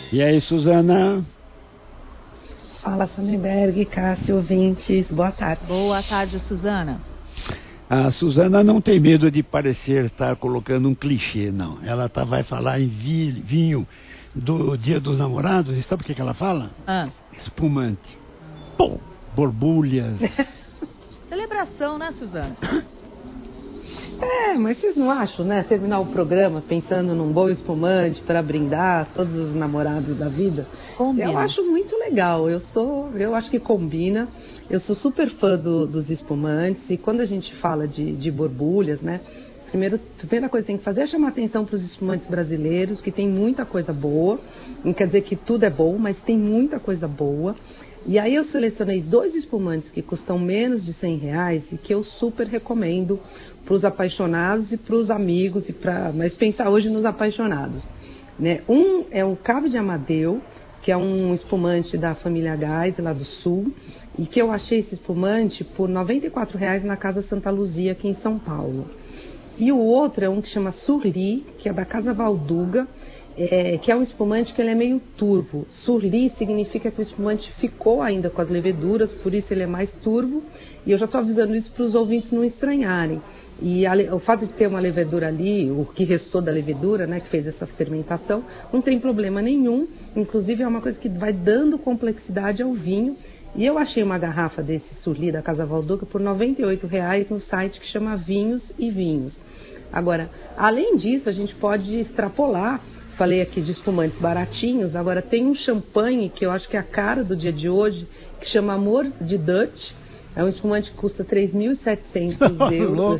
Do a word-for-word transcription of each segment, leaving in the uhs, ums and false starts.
E aí, Suzana? Fala, Sonnenberg, Cássio, ouvintes, boa tarde. Boa tarde, Suzana. A Suzana não tem medo de parecer estar colocando um clichê, não. Ela tá, vai falar em vi, vinho do Dia dos Namorados, e sabe o que, que ela fala? Ah. Espumante. Pô, borbulhas. Celebração, né, Suzana? É, mas vocês não acham, né? Terminar o programa pensando num bom espumante para brindar todos os namorados da vida? Combina. Eu acho muito legal. Eu sou, eu acho que combina. Eu sou super fã do, dos espumantes e quando a gente fala de, de borbulhas, né? Primeiro, a primeira coisa que tem que fazer é chamar atenção para os espumantes brasileiros, que tem muita coisa boa. Não quer dizer que tudo é bom, mas tem muita coisa boa. E aí eu selecionei dois espumantes que custam menos de cem reais e que eu super recomendo para os apaixonados e para os amigos, e pra, mas pensar hoje nos apaixonados. Né? Um é o Cave de Amadeu, que é um espumante da família Gás, lá do Sul, e que eu achei esse espumante por noventa e quatro reais na Casa Santa Luzia, aqui em São Paulo. E o outro é um que chama Surli, que é da Casa Valduga, é, que é um espumante que ele é meio turvo. Surli significa que o espumante ficou ainda com as leveduras, por isso ele é mais turvo. E eu já estou avisando isso para os ouvintes não estranharem. E a, o fato de ter uma levedura ali, o que restou da levedura, né, que fez essa fermentação, não tem problema nenhum. Inclusive é uma coisa que vai dando complexidade ao vinho. E eu achei uma garrafa desse Surli da Casa Valduga por noventa e oito reais no site que chama Vinhos e Vinhos. Agora, além disso, a gente pode extrapolar. Falei aqui de espumantes baratinhos, agora tem um champanhe que eu acho que é a cara do dia de hoje, que chama Amor de Dutch. É um espumante que custa três mil e setecentos euros.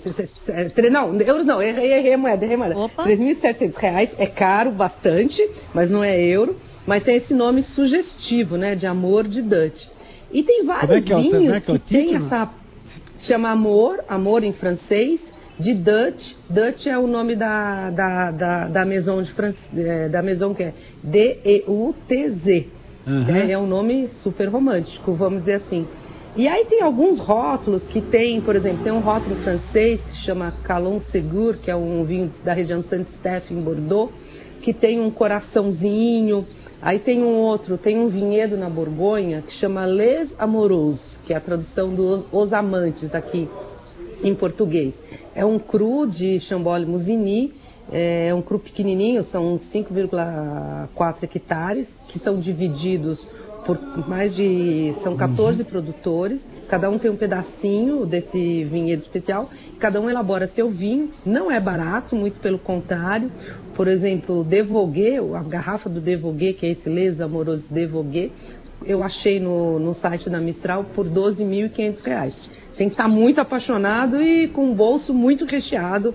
Não, euros não, errei, errei a moeda, errei a moeda. três mil e setecentos reais, é caro bastante, mas não é euro. Mas tem esse nome sugestivo, né, de Amor de Dutch. E tem vários é é vinhos é que, que tem essa... Chama Amor, Amor em francês, de Dutch. Dutch é o nome da, da, da, da Maison de France, da Maison que é D E U T Z. Uhum. É, é um nome super romântico, vamos dizer assim. E aí tem alguns rótulos que tem, por exemplo, tem um rótulo francês que chama Calon Segur, que é um vinho da região de Saint-Estèphe, em Bordeaux, que tem um coraçãozinho. Aí tem um outro, tem um vinhedo na Borgonha que chama Les Amoureux, que é a tradução dos Os Amantes aqui em português. É um cru de Chambord Musigny, é um cru pequenininho, são cinco vírgula quatro hectares, que são divididos por mais de... são quatorze uhum. produtores, cada um tem um pedacinho desse vinhedo especial, cada um elabora seu vinho, não é barato, muito pelo contrário. Por exemplo, o Devoguet, a garrafa do Devoguet, que é esse Les Amoureux Devoguet, eu achei no, no site da Mistral por doze mil e quinhentos reais. Tem que estar muito apaixonado e com o bolso muito recheado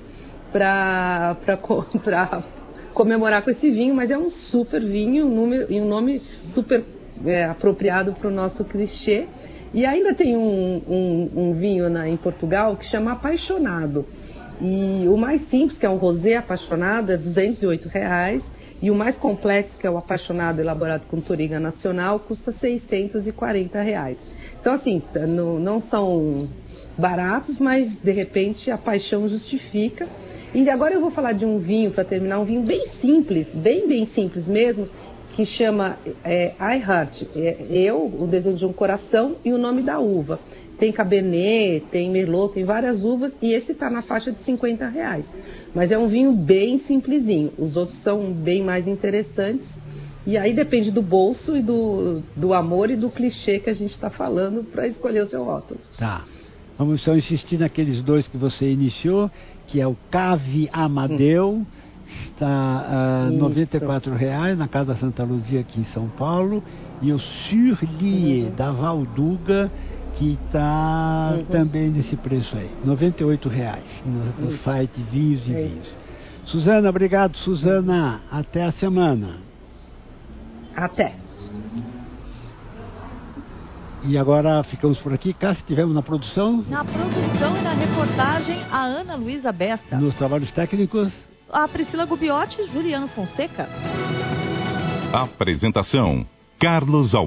para comemorar com esse vinho, mas é um super vinho um número, e um nome super é, apropriado para o nosso clichê. E ainda tem um, um, um vinho na, em Portugal que chama Apaixonado. E o mais simples, que é um rosé apaixonado, é duzentos e oito reais. E o mais complexo, que é o Apaixonado elaborado com Touriga Nacional, custa seiscentos e quarenta reais. Então, assim, não, não são baratos, mas, de repente, a paixão justifica. E agora eu vou falar de um vinho, para terminar, um vinho bem simples, bem, bem simples mesmo, que chama é, I Heart. É, eu, o desejo de um coração e o nome da uva. Tem Cabernet, tem Merlot, tem várias uvas e esse está na faixa de cinquenta reais. Mas é um vinho bem simplesinho. Os outros são bem mais interessantes. E aí depende do bolso e do, do amor e do clichê que a gente está falando para escolher o seu rótulo. Tá. Vamos só insistir naqueles dois que você iniciou, que é o Cave Amadeu. Hum. Está a uh, noventa e quatro reais na Casa Santa Luzia aqui em São Paulo. E o Surli uhum. da Valduga, que está uhum. também nesse preço aí, noventa e oito reais, no, no site Vinhos e Vinhos. Suzana, obrigado, Suzana. Até a semana. Até. E agora ficamos por aqui. Cá, se tivemos na produção. Na produção e na reportagem, a Ana Luísa Bessa. Nos trabalhos técnicos, a Priscila Gubiotti e Juliano Fonseca. Apresentação: Carlos Alberto.